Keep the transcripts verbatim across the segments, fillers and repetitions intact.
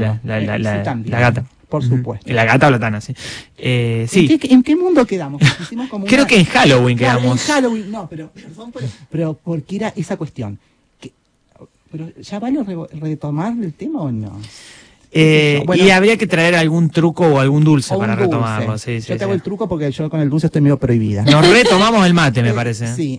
la, la, la, la, la, la gata. Por supuesto. Uh-huh. La gata o la tana, sí. Eh, sí. ¿En, qué, ¿En qué mundo quedamos? Hicimos como Creo una... que en Halloween claro, quedamos. En Halloween, no, pero, perdón, pero, pero porque era esa cuestión. Que, pero ¿ya vale re, retomar el tema o no? Eh, bueno, y habría que traer algún truco o algún dulce o para dulce. retomarlo. Sí, sí, yo te sí. hago el truco porque yo con el dulce estoy medio prohibida. Nos retomamos el mate, me parece. Eh, sí.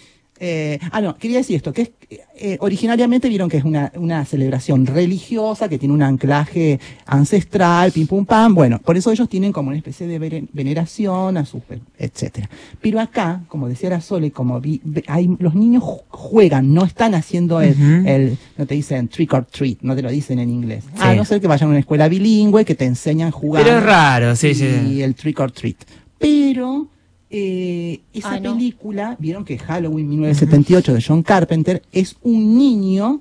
Eh, ah, no, quería decir esto, que es, eh, originariamente vieron que es una, una celebración religiosa, que tiene un anclaje ancestral, pim pum pam, bueno, por eso ellos tienen como una especie de veneración a sus, etcétera. Pero acá, como decía la Sole, como vi, hay, los niños juegan, no están haciendo el, uh-huh. el, no te dicen trick or treat, no te lo dicen en inglés. Sí. A no ser que vayan a una escuela bilingüe, que te enseñan a jugar. Pero es raro, sí, y, sí. Y el trick or treat. Pero... Eh, esa Ay, no. película, vieron que Halloween mil novecientos setenta y ocho de John Carpenter es un niño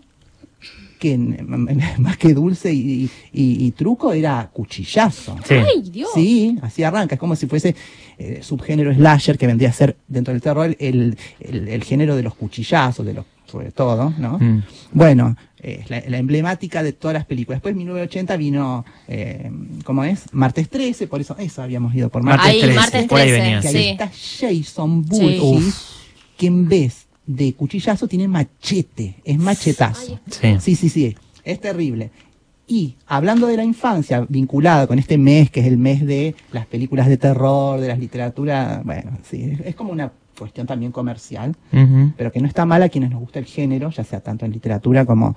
que más que dulce y, y, y truco era cuchillazo. Sí. Ay, Dios. Sí, así arranca, es como si fuese eh, subgénero slasher que vendría a ser dentro del terror el, el, el género de los cuchillazos, de los sobre todo, ¿no? Mm. Bueno, eh, la, la emblemática de todas las películas. Después en mil novecientos ochenta vino, eh, ¿cómo es? Martes trece, por eso, eso habíamos ido por Martes ahí, trece. Martes por ahí venía. Que sí. ahí está Jason Voorhees, sí. que en vez de cuchillazo tiene machete, es machetazo. Sí. sí, sí, sí, es terrible. Y hablando de la infancia, vinculada con este mes, que es el mes de las películas de terror, de las literaturas, bueno, sí, es como una cuestión también comercial, uh-huh. pero que no está mal a quienes nos gusta el género, ya sea tanto en literatura como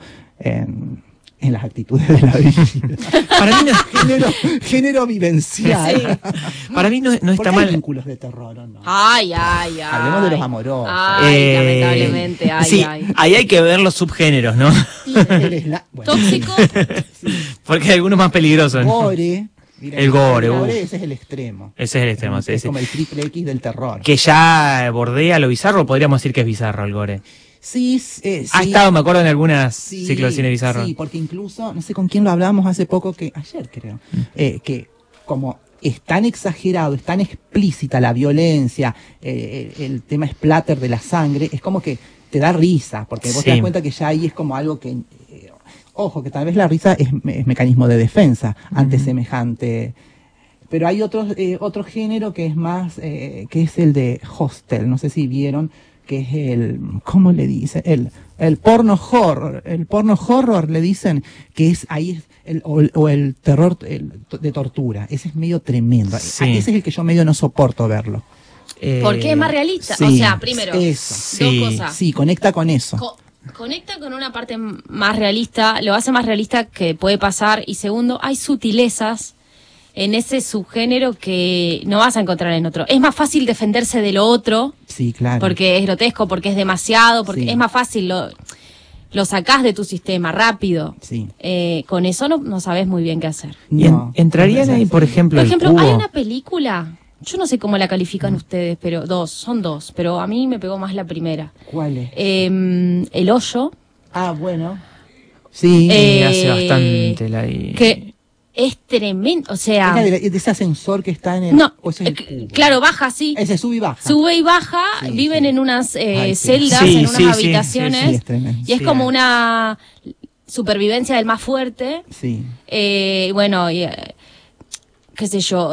en, en las actitudes de la vida. Para mí no género, género vivencial. Sí. Para mí no, no está mal. mal. Hay vínculos de terror, ¿o no? Ay, ay, ay. Hablemos de los amorosos. Ay, eh, lamentablemente, ay, sí, ay. ahí hay que ver los subgéneros, ¿no? Esla... Bueno. Tóxico. Sí. Porque hay algunos más peligrosos, ¿no? Gore. Mira, el gore, el uh. gore, ese es el extremo. Ese es el extremo, es, sí, es sí. como el triple X del terror. Que ya bordea lo bizarro, podríamos decir que es bizarro el gore. Sí, eh, sí. Ha estado, me acuerdo, en algunas sí, ciclos de cine bizarro. Sí, porque incluso, no sé con quién lo hablamos hace poco, que ayer creo, mm. eh, que como es tan exagerado, es tan explícita la violencia, eh, el, el tema splatter de la sangre, es como que te da risa, porque vos sí. te das cuenta que ya ahí es como algo que... Eh, ojo, que tal vez la risa es, es mecanismo de defensa ante mm. semejante... Pero hay otro, eh, otro género que es más, eh, que es el de Hostel, no sé si vieron, que es el, ¿cómo le dicen? El, el porno horror, el porno horror le dicen, que es ahí, el, o, el, o el terror el, de tortura, ese es medio tremendo, sí. ese es el que yo medio no soporto verlo. Eh, Porque es más realista, sí, o sea, primero, eso, sí. dos cosas. Sí, conecta con eso. Co- Conecta con una parte más realista, lo hace más realista que puede pasar, y segundo, hay sutilezas en ese subgénero que no vas a encontrar en otro. Es más fácil defenderse de lo otro, sí, claro, porque es grotesco, porque es demasiado, porque sí. es más fácil, lo, lo sacás de tu sistema rápido. Sí. Eh, con eso no, no sabes muy bien qué hacer. Y en, ¿Entrarían ahí, por ejemplo, Por ejemplo, el cubo? hay una película, yo no sé cómo la califican mm. ustedes, pero dos, son dos, pero a mí me pegó más la primera. ¿Cuál es? Eh, El Hoyo. Ah, bueno. Sí. Eh, hace bastante la... Que es tremendo, o sea... ¿Es de, de ese ascensor que está en el... No, o ese es el cubo? Claro, baja, sí. Ese sube y baja. Sube y baja, sí, viven sí. en unas eh, Ay, sí. celdas, sí, en unas sí, habitaciones, sí, sí, sí, es tremendo. y es sí, como hay. una supervivencia del más fuerte. Sí. Eh, bueno, y, eh, qué sé yo,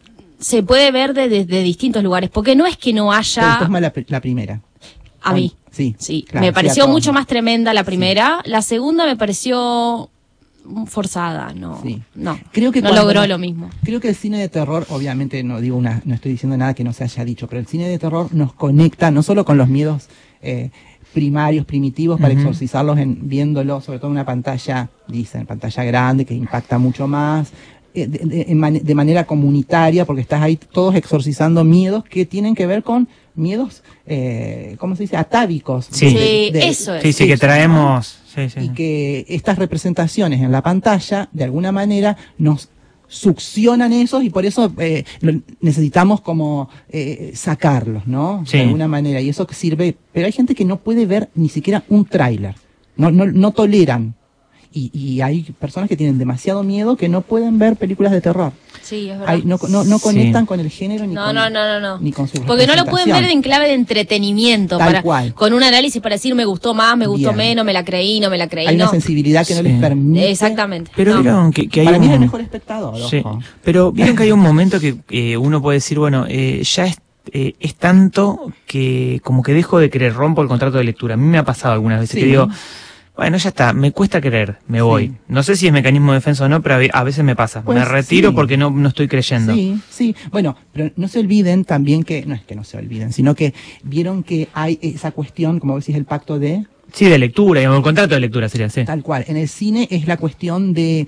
se puede ver desde de, de distintos lugares, porque no es que no haya... Pero más la, la primera. A mí. Sí, sí. Claro, me pareció sí, mucho más tremenda la primera, sí. la segunda me pareció forzada, no, sí. no, creo que no cuando, logró lo mismo. Creo que el cine de terror, obviamente no digo una, no estoy diciendo nada que no se haya dicho, pero el cine de terror nos conecta no solo con los miedos eh, primarios, primitivos, para uh-huh. exorcizarlos en, viéndolo, sobre todo en una pantalla, dicen, pantalla grande, que impacta mucho más, eh, de, de, de, man, de manera comunitaria, porque estás ahí todos exorcizando miedos que tienen que ver con miedos, eh, ¿cómo se dice? Atávicos. Sí, sí de, de, eso es. Sí, sí, que traemos... Sí, sí. Y que estas representaciones en la pantalla, de alguna manera, nos succionan esos y por eso eh, lo, necesitamos como eh, sacarlos, ¿no? Sí. De alguna manera. Y eso sirve... Pero hay gente que no puede ver ni siquiera un tráiler. No, no, no toleran. Y, y hay personas que tienen demasiado miedo que no pueden ver películas de terror. Sí, es verdad. Hay, no, no, no conectan Sí. con el género ni No, con, no, no, no, no. ni con su Porque no lo pueden ver representación. en clave de entretenimiento, Tal para, cual. con un análisis para decir me gustó más, me gustó Bien. menos, me la creí, no me la creí, Hay una no. sensibilidad que no Sí. les permite. Exactamente. Pero No. vieron que, que hay Para un... mí es el mejor espectador, Sí, ojo. pero vieron que hay un momento que eh, uno puede decir, bueno, eh, ya es, eh, es tanto que como que dejo de creer, rompo el contrato de lectura. A mí me ha pasado algunas veces Sí. que digo, bueno, ya está, me cuesta creer, me voy. Sí. No sé si es mecanismo de defensa o no, pero a ve- a veces me pasa. Pues, me retiro sí. porque no, no estoy creyendo. Sí, sí. Bueno, pero no se olviden también que, no es que no se olviden, sino que vieron que hay esa cuestión, como decís, el pacto de Sí, de lectura, digamos, el contrato de lectura sería, sí. tal cual. En el cine es la cuestión de,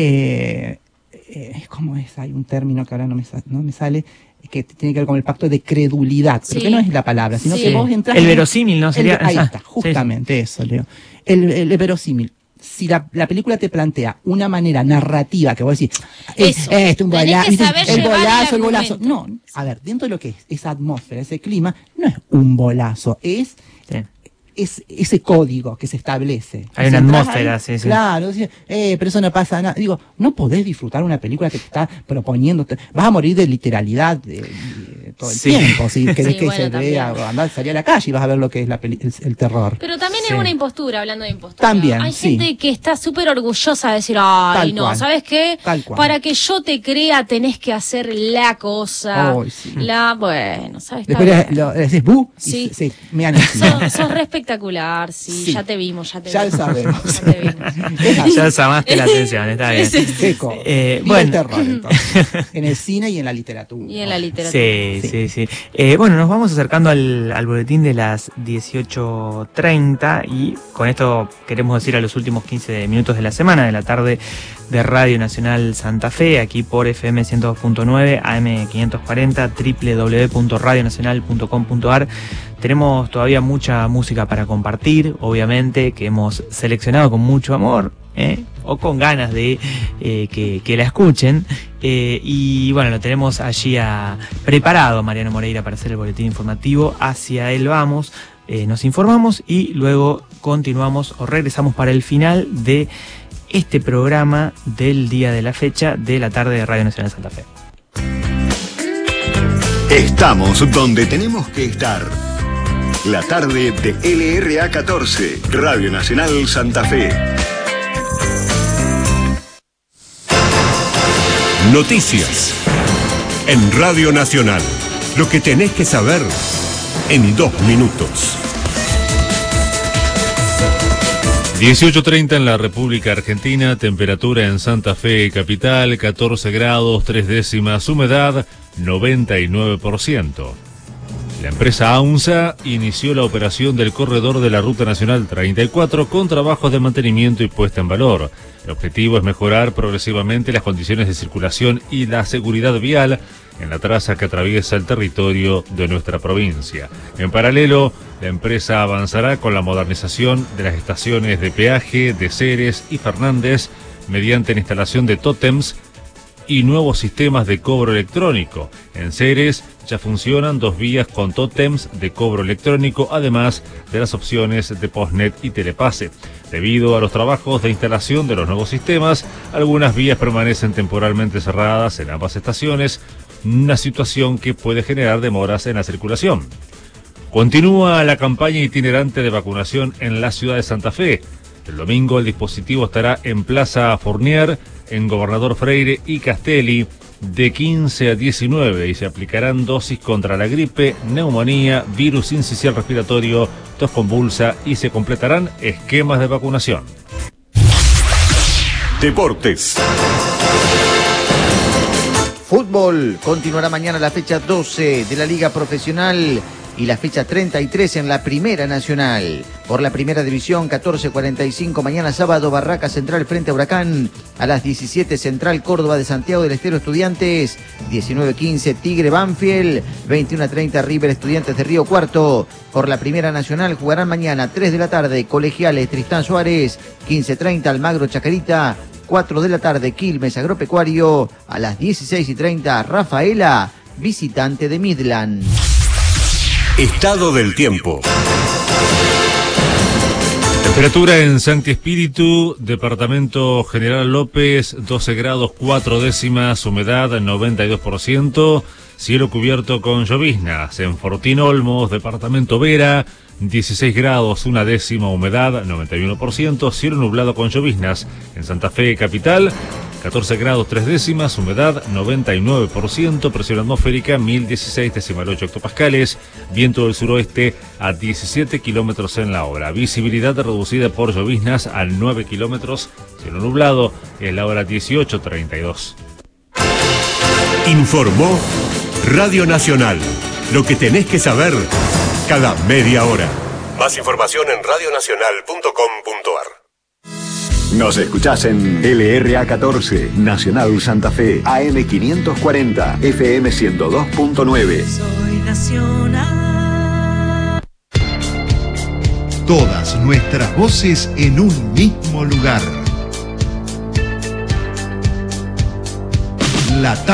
eh, eh, ¿cómo es? Hay un término que ahora no me, sa- no me sale, que tiene que ver con el pacto de credulidad, pero Sí. que no es la palabra, sino Sí. que vos entras... El en- verosímil, ¿no? el- Sería- ahí ah, está, sí, justamente eso, Leo. El, el, el verosímil. Si la, la película te plantea una manera narrativa que vos decís, eh, Eso. eh, este un Tenés bola- que ¿viste? saber el llevar el bolazo, el bolazo. argumento. No, a ver, dentro de lo que es esa atmósfera, ese clima, no es un bolazo, es Sí. es ese código que se establece. Hay Y una si entras atmósfera, sí, sí. Claro, decís, eh, pero eso no pasa nada. Digo, no podés disfrutar una película que te está proponiendo. te- vas a morir de literalidad de, de todo el Sí. tiempo. Si querés Sí, que bueno, se vea, también. o andar, salir a la calle y vas a ver lo que es la peli- el, el terror. Pero también Sí. es una impostura, hablando de impostura. También, Hay sí. gente que está súper orgullosa de decir, ay, Tal no, cual. ¿sabes qué? Tal cual. Para que yo te crea tenés que hacer la cosa. Ay, sí. La, bueno, ¿sabes? Después Está le, bien. lo- le decís, bu, y Sí. se, se mean encima. Sos, sos re espectacular, sí, Sí. ya te vimos, ya te Ya vimos. sabemos. Ya te vimos. Es así. Ya llamaste la atención, está bien. Sí, sí, sí. Seco. Eh, Viva el bueno. terror, entonces. En el cine y en la literatura. Y en la literatura. Sí, Sí. sí, sí. Eh, bueno, nos vamos acercando al, al boletín de las dieciocho treinta y con esto queremos decir a los últimos quince minutos de la semana, de la tarde de Radio Nacional Santa Fe, aquí por F M ciento dos punto nueve, A M quinientos cuarenta, doble u doble u doble u punto radio nacional punto com punto a r. Tenemos todavía mucha música para compartir, obviamente, que hemos seleccionado con mucho amor, ¿eh? O con ganas de eh, que, que la escuchen. Eh, y bueno, lo tenemos allí a, preparado Mariano Moreira para hacer el boletín informativo. Hacia él vamos, eh, nos informamos y luego continuamos o regresamos para el final de este programa del día de la fecha de la tarde de Radio Nacional Santa Fe. Estamos donde tenemos que estar. La tarde de L R A catorce, Radio Nacional Santa Fe. Noticias. En Radio Nacional. Lo que tenés que saber en dos minutos. dieciocho treinta en la República Argentina, temperatura en Santa Fe capital, catorce grados, tres décimas, humedad, noventa y nueve por ciento. La empresa AUNSA inició la operación del corredor de la Ruta Nacional treinta y cuatro con trabajos de mantenimiento y puesta en valor. El objetivo es mejorar progresivamente las condiciones de circulación y la seguridad vial en la traza que atraviesa el territorio de nuestra provincia. En paralelo, la empresa avanzará con la modernización de las estaciones de peaje de Ceres y Fernández mediante la instalación de tótems y nuevos sistemas de cobro electrónico. En Ceres ya funcionan dos vías con tótems de cobro electrónico, además de las opciones de postnet y telepase. Debido a los trabajos de instalación de los nuevos sistemas, algunas vías permanecen temporalmente cerradas en ambas estaciones, una situación que puede generar demoras en la circulación. Continúa la campaña itinerante de vacunación en la ciudad de Santa Fe. El domingo el dispositivo estará en Plaza Fournier, en Gobernador Freire y Castelli, de quince a diecinueve, y se aplicarán dosis contra la gripe, neumonía, virus sincicial respiratorio, tos convulsa, y se completarán esquemas de vacunación. Deportes. Fútbol, continuará mañana la fecha doce de la Liga Profesional y la fecha treinta y tres en la Primera Nacional. Por la Primera División, catorce cuarenta y cinco, mañana sábado, Barraca Central frente a Huracán. A las diecisiete, Central Córdoba de Santiago del Estero Estudiantes. diecinueve quince, Tigre Banfield. veintiuno treinta, River Estudiantes de Río Cuarto. Por la Primera Nacional jugarán mañana, tres de la tarde, Colegiales Tristán Suárez. quince treinta, Almagro Chacarita. cuatro de la tarde, Quilmes Agropecuario. A las dieciséis y treinta, Rafaela, visitante de Midland. Estado del tiempo. Temperatura en Sancti Espíritu, departamento General López, doce grados cuatro décimas, humedad noventa y dos por ciento, cielo cubierto con lloviznas. En Fortín Olmos, departamento Vera, dieciséis grados una décima, humedad noventa y uno por ciento, cielo nublado con lloviznas. En Santa Fe Capital, catorce grados tres décimas, humedad noventa y nueve por ciento, presión atmosférica mil dieciséis decimal ocho hectopascales, viento del suroeste a diecisiete kilómetros en la hora, visibilidad reducida por lloviznas a nueve kilómetros, cielo nublado, es la hora dieciocho treinta y dos. Informó Radio Nacional, lo que tenés que saber cada media hora. Más información en radionacional punto com punto ar. Nos escuchás en L R A catorce, Nacional Santa Fe, A M quinientos cuarenta, F M ciento dos punto nueve. Soy nacional. Todas nuestras voces en un mismo lugar. La